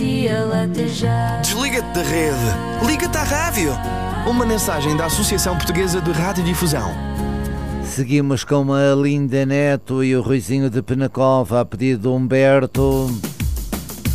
dia latejar. Desliga-te da rede. Liga-te à rádio. Uma mensagem da Associação Portuguesa de Radiodifusão. Seguimos com a Linda Neto e o Ruizinho de Penacova a pedido de Humberto.